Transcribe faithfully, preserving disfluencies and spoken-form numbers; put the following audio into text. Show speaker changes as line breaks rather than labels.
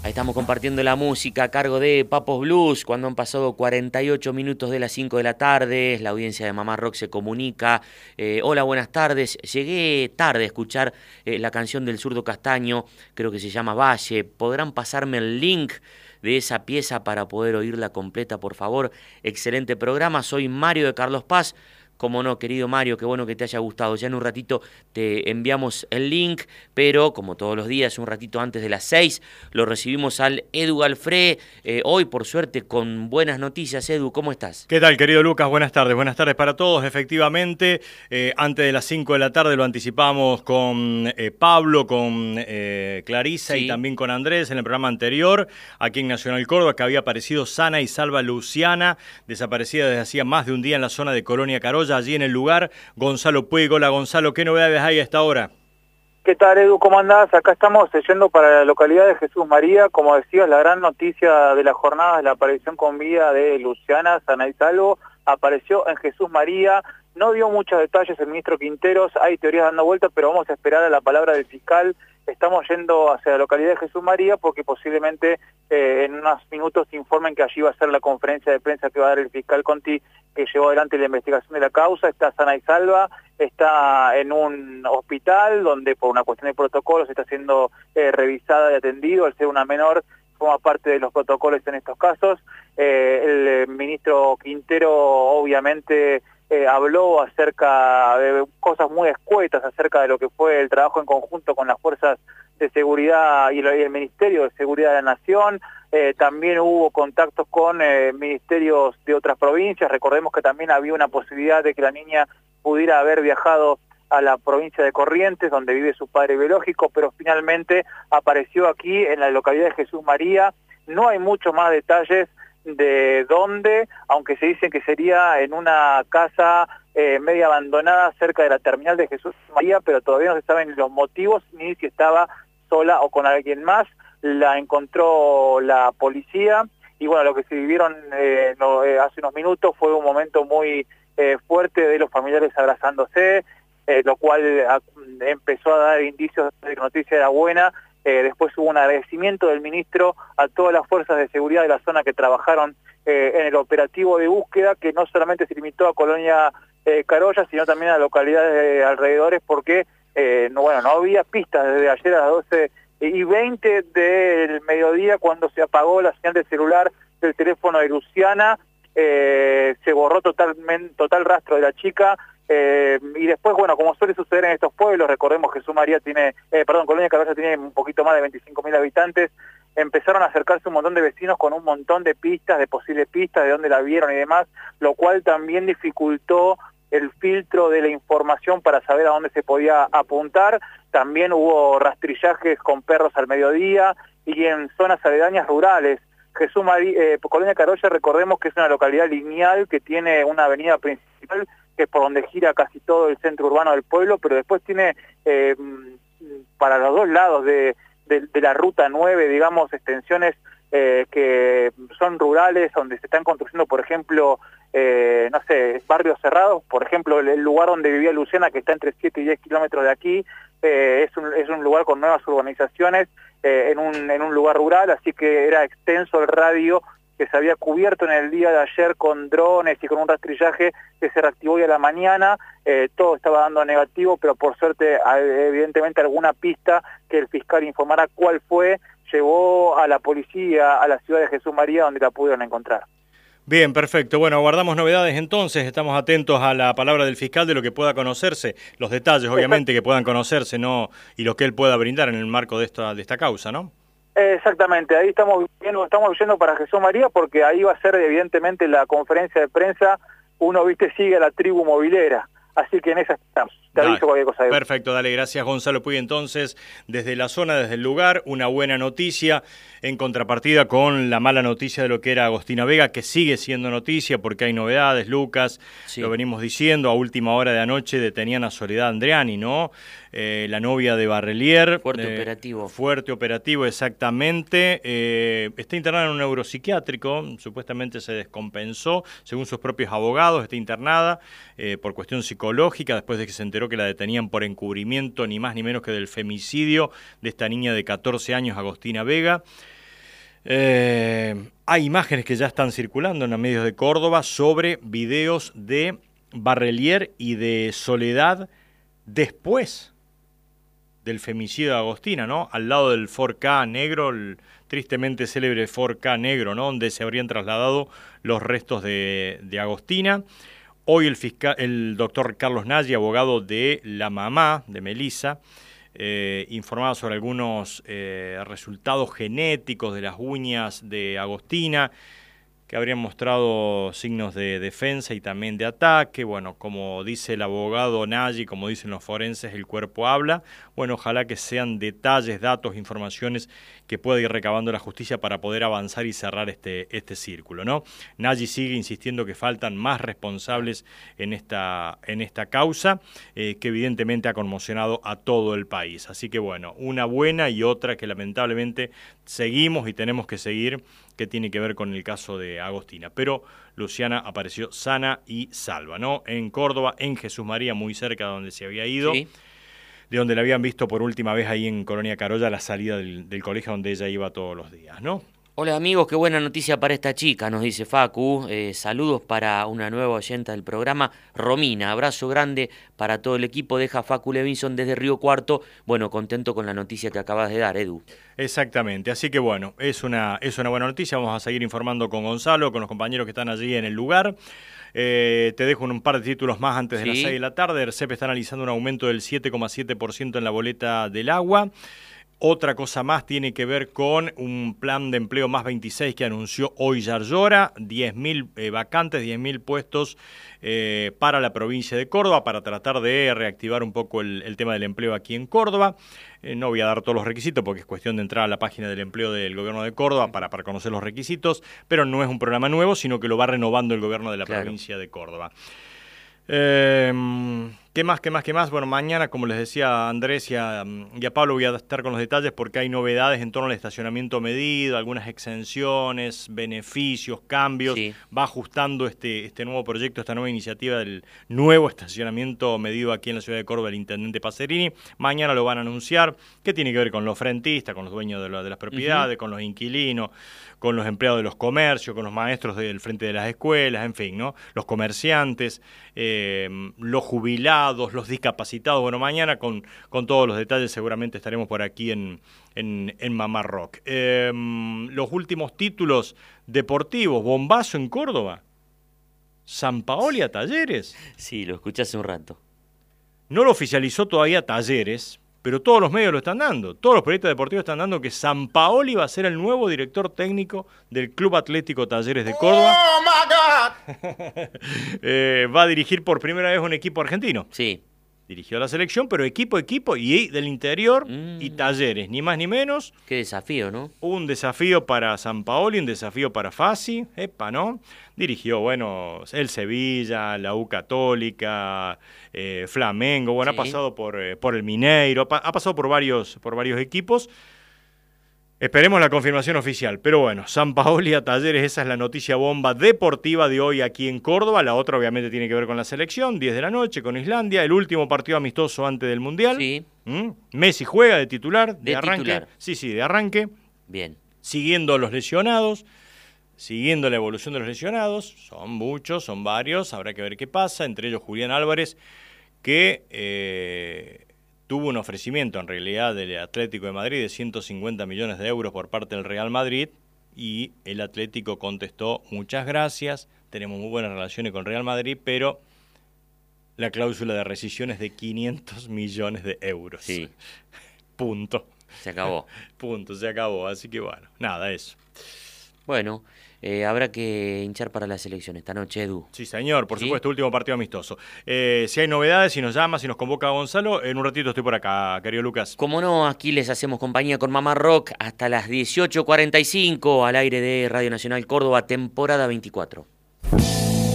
Ahí estamos compartiendo la música a cargo de Papos Blues, cuando han pasado cuarenta y ocho minutos de las cinco de la tarde, la audiencia de Mamá Rock se comunica. Eh, hola, buenas tardes. Llegué tarde a escuchar eh, la canción del Zurdo Castaño, creo que se llama Valle. ¿Podrán pasarme el link de esa pieza para poder oírla completa, por favor? Excelente programa, soy Mario de Carlos Paz. Como no, querido Mario, qué bueno que te haya gustado. Ya en un ratito te enviamos el link, pero como todos los días, un ratito antes de las seis, lo recibimos al Edu Galfré. Eh, hoy, por suerte, con buenas noticias. Edu, ¿cómo estás?
¿Qué tal, querido Lucas? Buenas tardes. Buenas tardes para todos. Efectivamente, eh, antes de las cinco de la tarde lo anticipamos con eh, Pablo, con eh, Clarisa
Sí.
y también con Andrés en el programa anterior, aquí en Nacional Córdoba, que había aparecido sana y salva Luciana, desaparecida desde hacía más de un día en la zona de Colonia Carolla, allí en el lugar. Gonzalo Puig. Hola, Gonzalo, ¿qué novedades hay a esta hora?
¿Qué tal, Edu? ¿Cómo andás? Acá estamos yendo para la localidad de Jesús María. Como decías, la gran noticia de la jornada es la aparición con vida de Luciana sana y salvo. Apareció en Jesús María. No dio muchos detalles el ministro Quinteros. Hay teorías dando vueltas, pero vamos a esperar a la palabra del fiscal. Estamos yendo hacia la localidad de Jesús María porque posiblemente eh, en unos minutos informen que allí va a ser la conferencia de prensa que va a dar el fiscal Conti, que llevó adelante la investigación de la causa. Está sana y salva, está en un hospital donde por una cuestión de protocolos está siendo eh, revisada y atendido. Al ser una menor, forma parte de los protocolos en estos casos. Eh, el ministro Quintero obviamente eh, habló acerca de cosas muy escuetas, acerca de lo que fue el trabajo en conjunto con las fuerzas de seguridad y el Ministerio de Seguridad de la Nación. Eh, también hubo contactos con eh, ministerios de otras provincias. Recordemos que también había una posibilidad de que la niña pudiera haber viajado a la provincia de Corrientes, donde vive su padre biológico, pero finalmente apareció aquí en la localidad de Jesús María. No hay muchos más detalles de dónde, aunque se dicen que sería en una casa eh, media abandonada cerca de la terminal de Jesús María, pero todavía no se saben los motivos ni si estaba sola o con alguien más. La encontró la policía y bueno, lo que se vivieron eh, no, eh, hace unos minutos fue un momento muy eh, fuerte de los familiares abrazándose, eh, lo cual a, empezó a dar indicios de que la noticia era buena. Eh, después hubo un agradecimiento del ministro a todas las fuerzas de seguridad de la zona que trabajaron eh, en el operativo de búsqueda, que no solamente se limitó a Colonia eh, Carolla, sino también a localidades de alrededores, porque eh, no, bueno, no había pistas desde ayer a las doce y veinte del mediodía, cuando se apagó la señal de celular del teléfono de Luciana. Eh, se borró totalmente, total rastro de la chica. Eh, y después, bueno, como suele suceder en estos pueblos, recordemos que Jesús María tiene, eh, perdón, Colonia Carolla tiene un poquito más de veinticinco mil habitantes, empezaron a acercarse un montón de vecinos con un montón de pistas, de posibles pistas, de dónde la vieron y demás, lo cual también dificultó el filtro de la información para saber a dónde se podía apuntar. También hubo rastrillajes con perros al mediodía y en zonas aledañas rurales. Jesús María, eh, Colonia Carolla, recordemos que es una localidad lineal que tiene una avenida principal, que es por donde gira casi todo el centro urbano del pueblo, pero después tiene eh, para los dos lados de, de, de la ruta nueve, digamos, extensiones eh, que son rurales, donde se están construyendo, por ejemplo, eh, no sé, barrios cerrados. Por ejemplo, el, el lugar donde vivía Luciana, que está entre siete y diez kilómetros de aquí, eh, es, un, es un lugar con nuevas urbanizaciones, eh, en, un, en un lugar rural, así que era extenso el radio que se había cubierto en el día de ayer con drones y con un rastrillaje que se reactivó hoy a la mañana. Eh, todo estaba dando negativo, pero por suerte, evidentemente, alguna pista que el fiscal informara cuál fue, llevó a la policía a la ciudad de Jesús María, donde la pudieron encontrar.
Bien, perfecto. Bueno, aguardamos novedades entonces, estamos atentos a la palabra del fiscal de lo que pueda conocerse, los detalles obviamente que puedan conocerse, ¿no? Y lo que él pueda brindar en el marco de esta, de esta causa, ¿no?
Exactamente, ahí estamos viendo, estamos yendo para Jesús María, porque ahí va a ser evidentemente la conferencia de prensa. Uno, viste, sigue a la tribu movilera, así que en esa estamos. Te
Dale.
aviso cualquier cosa.
Perfecto, dale, gracias Gonzalo Puig. Entonces, desde la zona, desde el lugar, una buena noticia en contrapartida con la mala noticia de lo que era Agostina Vega, que sigue siendo noticia porque hay novedades, Lucas, sí. Lo venimos diciendo, a última hora de anoche detenían a Soledad Andreani, ¿no? Eh, la novia de Barrelier.
Fuerte
eh,
operativo.
Fuerte operativo, exactamente. Eh, está internada en un neuropsiquiátrico, supuestamente se descompensó, según sus propios abogados, está internada eh, por cuestión psicológica, después de que se enteró que la detenían por encubrimiento, ni más ni menos que del femicidio de esta niña de catorce años, Agostina Vega. Eh, hay imágenes que ya están circulando en los medios de Córdoba sobre videos de Barrelier y de Soledad después del femicidio de Agostina, ¿no? Al lado del Ford Ka negro, el tristemente célebre Ford Ka negro, ¿no? Donde se habrían trasladado los restos de, de Agostina. Hoy el, fiscal, el doctor Carlos Nagy, abogado de la mamá de Melissa, eh, informaba sobre algunos eh, resultados genéticos de las uñas de Agostina, que habrían mostrado signos de defensa y también de ataque. Bueno, como dice el abogado Nagy, como dicen los forenses, el cuerpo habla. Bueno, ojalá que sean detalles, datos, informaciones que pueda ir recabando la justicia para poder avanzar y cerrar este, este círculo, ¿no? Nagy sigue insistiendo que faltan más responsables en esta, en esta causa, eh, que evidentemente ha conmocionado a todo el país. Así que bueno, una buena y otra que lamentablemente seguimos y tenemos que seguir, que tiene que ver con el caso de Agostina. Pero Luciana apareció sana y salva, ¿no? En Córdoba, en Jesús María, muy cerca de donde se había ido, sí, de donde la habían visto por última vez ahí en Colonia Carolla, a la salida del, del colegio donde ella iba todos los días, ¿no?
Hola amigos, qué buena noticia para esta chica, nos dice Facu. Eh, saludos para una nueva oyenta del programa, Romina. Abrazo grande para todo el equipo. Deja Facu Levinson desde Río Cuarto. Bueno, contento con la noticia que acabas de dar, Edu.
Exactamente, así que bueno, es una, es una buena noticia. Vamos a seguir informando con Gonzalo, con los compañeros que están allí en el lugar. Eh, te dejo un par de títulos más antes de sí. las seis de la tarde. El C E P está analizando un aumento del siete coma siete por ciento en la boleta del agua. Otra cosa más tiene que ver con un plan de empleo más veintiséis que anunció hoy Yarlora, diez mil eh, vacantes, diez mil puestos eh, para la provincia de Córdoba, para tratar de reactivar un poco el, el tema del empleo aquí en Córdoba. Eh, no voy a dar todos los requisitos porque es cuestión de entrar a la página del empleo del gobierno de Córdoba para, para conocer los requisitos, pero no es un programa nuevo, sino que lo va renovando el gobierno de la claro. provincia de Córdoba. Eh, ¿Qué más, qué más, qué más? Bueno, mañana, como les decía a Andrés y a, y a Pablo, voy a estar con los detalles porque hay novedades en torno al estacionamiento medido, algunas exenciones, beneficios, cambios. Sí. Va ajustando este, este nuevo proyecto, esta nueva iniciativa del nuevo estacionamiento medido aquí en la ciudad de Córdoba, el intendente Pacerini. Mañana lo van a anunciar, que tiene que ver con los frentistas, con los dueños de, la, de las propiedades, uh-huh. con los inquilinos, con los empleados de los comercios, con los maestros del frente de las escuelas, en fin, ¿no? Los comerciantes, eh, los jubilados, los discapacitados. Bueno, mañana con, con todos los detalles seguramente estaremos por aquí en, en, en Mamá Rock. Eh, los últimos títulos deportivos, bombazo en Córdoba, Sampaoli a Talleres.
Sí, lo escuché hace un rato.
No lo oficializó todavía Talleres, pero todos los medios lo están dando. Todos los periodistas deportivos están dando que Sampaoli va a ser el nuevo director técnico del Club Atlético Talleres de Córdoba. ¡Oh, my God! eh, va a dirigir por primera vez un equipo argentino.
Sí.
Dirigió a la selección, pero equipo, equipo, y del interior mm. y Talleres, ni más ni menos.
Qué desafío, ¿no?
Un desafío para Sampaoli, un desafío para Fassi, epa, ¿no? Dirigió, bueno, el Sevilla, la U Católica, eh, Flamengo, bueno, sí. ha pasado por, eh, por el Mineiro, pa- ha pasado por varios, por varios equipos. Esperemos la confirmación oficial, pero bueno, Sampaoli a Talleres, esa es la noticia bomba deportiva de hoy aquí en Córdoba. La otra obviamente tiene que ver con la selección, diez de la noche con Islandia, el último partido amistoso antes del Mundial.
Sí.
¿Mm? Messi juega de titular, de,
de
arranque.
Titular.
Sí, sí, de arranque.
Bien.
Siguiendo a los lesionados, siguiendo la evolución de los lesionados, son muchos, son varios, habrá que ver qué pasa, entre ellos Julián Álvarez, que... Eh, tuvo un ofrecimiento en realidad del Atlético de Madrid de ciento cincuenta millones de euros por parte del Real Madrid y el Atlético contestó muchas gracias, tenemos muy buenas relaciones con Real Madrid, pero la cláusula de rescisión es de quinientos millones de euros.
Sí.
Punto.
Se acabó.
Punto, se acabó, así que bueno, nada, eso.
Bueno, eh, habrá que hinchar para la selección esta noche, Edu.
Sí, señor, por
¿Sí?
supuesto, último partido amistoso. Eh, si hay novedades, si nos llama, si nos convoca Gonzalo, en un ratito estoy por acá, querido Lucas.
Como no, aquí les hacemos compañía con Mamá Rock hasta las dieciocho cuarenta y cinco al aire de Radio Nacional Córdoba, temporada veinticuatro.